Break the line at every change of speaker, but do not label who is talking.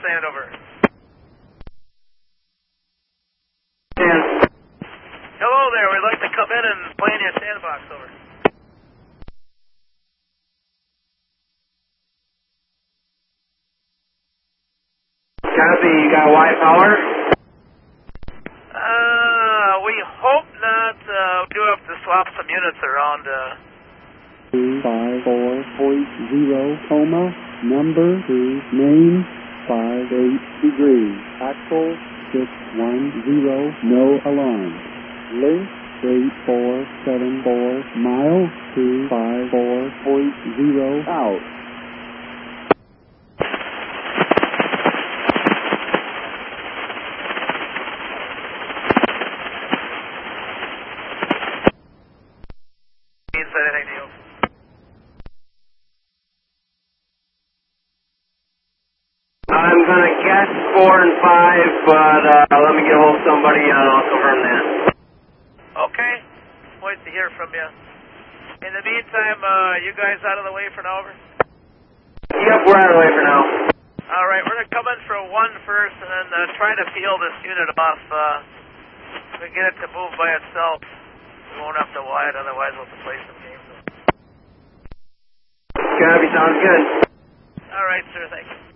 Sand over.
Sand.
Hello there, we'd like to come in and play in your sandbox, over.
Copy, you got Wi-Power?
We hope not. We do have to swap some units around.
254.0, coma, number 2, main, 58 degrees, actual 610, no alarm. Link 8474, mile 254.0, out.
Anything to you?
I'm gonna guess 4 and 5, but let me get hold of somebody and I'll confirm that.
Okay, wait to hear from you. In the meantime, you guys out of the way for now, over?
Yep, we're out of the way for now.
Alright, we're going to come in for 1 first and then try to peel this unit off. We can get it to move by itself. We won't have to wire it, otherwise we'll have to play some games.
Copy, sounds good.
Alright, sir, thank you.